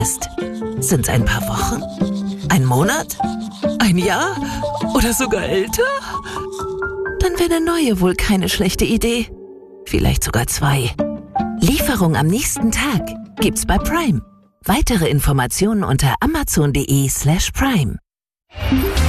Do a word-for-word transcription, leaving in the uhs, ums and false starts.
ist. Sind's ein paar Wochen? Ein Monat? Ein Jahr? Oder sogar älter? Dann wäre eine neue wohl keine schlechte Idee. Vielleicht sogar zwei. Lieferung am nächsten Tag gibt's bei Prime. Weitere Informationen unter amazon punkt de slash prime.